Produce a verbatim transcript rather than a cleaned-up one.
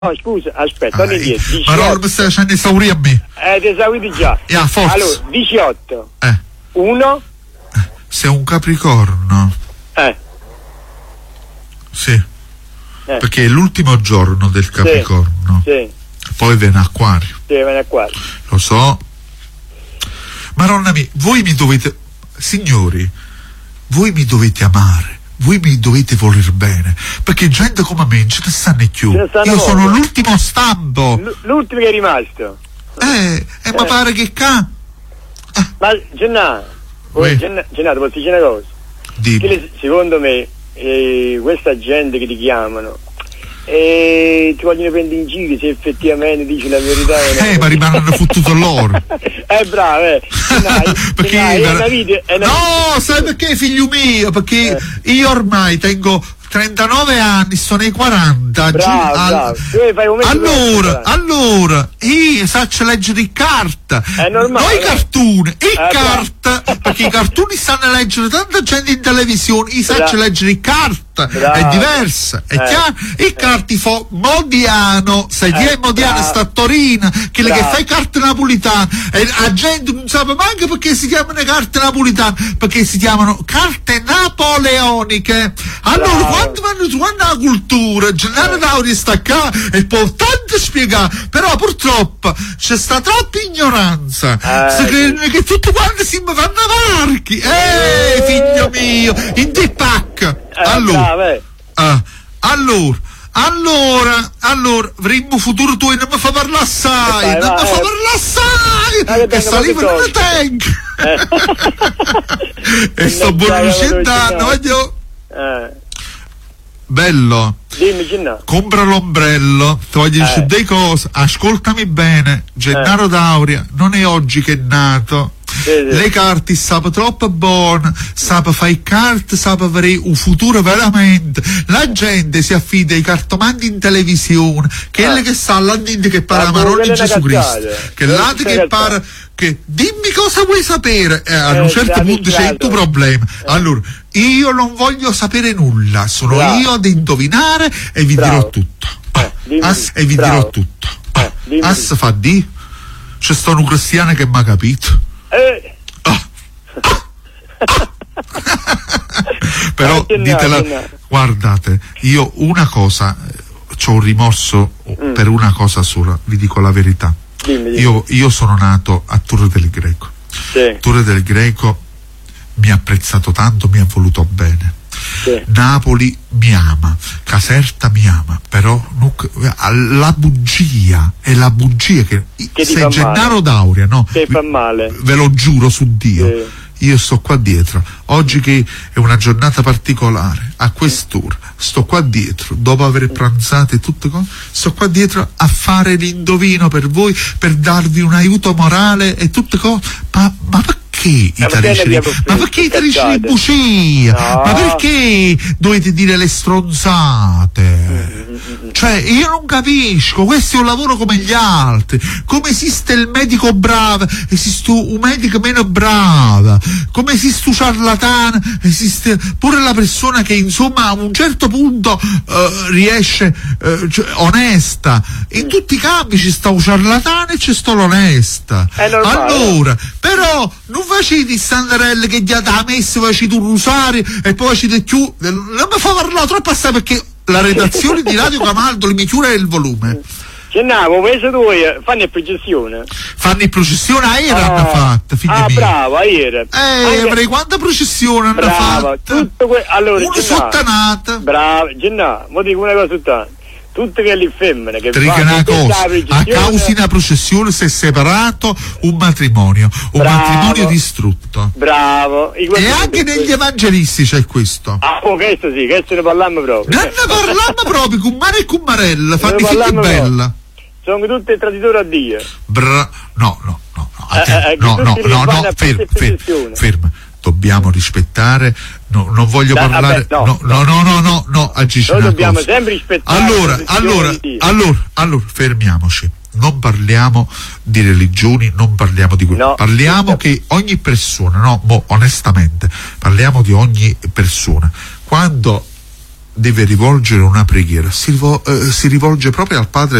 No, scusa, aspetta, torna indietro. Ma non mi stai facendo esaurire a me. Eh, ti esauriti già. Yeah, forza. Allora, diciotto. Eh. uno. Sei un Capricorno. Eh. Sì. Eh. Perché è l'ultimo giorno del Capricorno. Sì. Poi viene Acquario. Sì, viene Acquario. Lo so. Maronna mia, voi mi dovete... Signori, voi mi dovete amare. Voi mi dovete voler bene, perché gente come me ce ne stanno più. Io poco. sono l'ultimo stampo. L- l'ultimo che è rimasto. Eh, e eh. mi pare che ca. Eh. Ma Gennaro, Gennaro, Gennaro, posso dire una cosa? Dimmi. Che, secondo me, eh, questa gente che ti chiamano e ti vogliono prendere in giro se effettivamente dici la verità. Eh, ma rimangono fottuto loro. Eh, bravo, eh. Dai, perché dai, ver- è una video, è una no, sai perché, figlio mio? Perché eh. io ormai tengo trentanove anni, sono ai quaranta. Bravo, al- bravo. Fai un allora, allora, io saccio leggere in carta. È normale. Non i cartoni, in eh, carta. Bravo. Perché i cartoni stanno a leggere tanta gente in televisione, io saccio leggere in carta. Bravo. È diversa, è eh. chiaro? Il carti fa Modiano, sai chi eh, è Modiano? bravo. Sta a Torino, che, che fa i carte napolitane, e la gente non sa manco perché si chiamano carte napolitane, perché si chiamano carte napoleoniche. Allora, bravo. quando vanno su la cultura, Gennaro Dauri sta qua e importante spiegare, però purtroppo c'è sta troppa ignoranza. Eh, si credono che tutti quanti si fanno varchi. Eh, figlio mio, in te pacca. Eh, allora, bravo, eh. ah, allora, allora, allora, avremmo futuro tu e non mi fa parlare assai, Vai, non vai, mi fa eh. parlare assai, Dai, e saliva non ne tengo. Eh. E sto buonuscendo, voglio... Eh. Bello. Dimmi, Gennaro. Compra l'ombrello, ti voglio dire Eh. delle cose, ascoltami bene, Gennaro Eh. Dauria non è oggi che è nato. Sì, sì. Le carte sapano troppo buone, sapano fare carte, sapano avere un futuro veramente. La gente si affida ai cartomanti in televisione, quelli Ah. che stanno là dentro che parla Ah, la parola di quella è Gesù una Cristo, cazzata. che Quella là è che una parla, che dimmi cosa vuoi sapere, eh, ad Eh, un certo già, punto c'è il tuo già. problema. Allora, io non voglio sapere nulla, sono Bravo. io ad indovinare e vi Bravo. dirò tutto. Eh, dimmi. As, e vi Bravo. dirò tutto. Eh, dimmi. As fa di, c'è sto un cristiano che mi ha capito. Eh. Ah. Però Eh, ditela, no, no. guardate, io una cosa, c'ho un rimorso Mm. per una cosa sola, vi dico la verità. Dimmi, dimmi. Io, io sono nato a Torre del Greco. Sì. Torre del Greco mi ha apprezzato tanto, mi ha voluto bene. Sì. Napoli mi ama, Caserta mi ama, però nu- la bugia è la bugia che, Che ti se fa Gennaro male. Dauria, no? Che fa male. Ve lo giuro su Dio. Sì. Io sto qua dietro, oggi che è una giornata particolare, a quest'ora, sto qua dietro, dopo aver pranzato e tutte cose, sto qua dietro a fare l'indovino per voi, per darvi un aiuto morale e tutte cose, ma, ma perché i perché tarici ne di, abbiamo ma perché i tarici di cazzate? bugia? No. Ma perché dovete dire le stronzate? Cioè, io non capisco, questo è un lavoro come gli altri. Come esiste il medico bravo, esiste un medico meno bravo. Come esiste un ciarlatano, esiste pure la persona che insomma a un certo punto eh, riesce eh, cioè, onesta. In tutti i campi ci sta un ciarlatano e ci sta l'onesta. È normale. Allora, però non facete standarelle che gli ha messo, facete un rosario e poi facete più. Non mi fa parlare troppo assai perché la redazione di Radio Camaldo mi chiude il volume. Gennaro, questo tu fanno processione. Fanno in processione a Era Ah. hanno fatto, figli Ah, miei. bravo, a Era. Eh, Anche- avrei quanta processione hanno Bravo, fatto. tutto que- allora, Una Gennaro, sottanata. Bravo, Gennaro, mo dico una cosa tutta. Tutte quelle femmine che Ti dico fanno una questa cosa, a processione- causa di una processione si è separato un matrimonio, un Bravo. matrimonio distrutto. Bravo. I E quelli- anche negli evangelisti c'è questo. Ah, oh, questo sì, questo ne parliamo proprio. Non ne parliamo proprio con mare e con marella, fanno i Ne figli parliamo bella. Sono tutti traditori a Dio. Bra- no, no, no, no, Eh, attento, eh, no, che no, tutti no, li no, fanno a fermo, fermo, processione. fermo. Dobbiamo rispettare, no, non voglio Da- parlare, vabbè, no, no, no, no, no, no, no, agisci Noi una dobbiamo cosa. sempre rispettare Allora, le decisioni allora, di Dio. allora, allora, fermiamoci. Non parliamo di religioni, non parliamo di quello. No, parliamo sì, che ogni persona, no, mo, onestamente, parliamo di ogni persona. Quando deve rivolgere una preghiera, si, rivol- eh, si rivolge proprio al Padre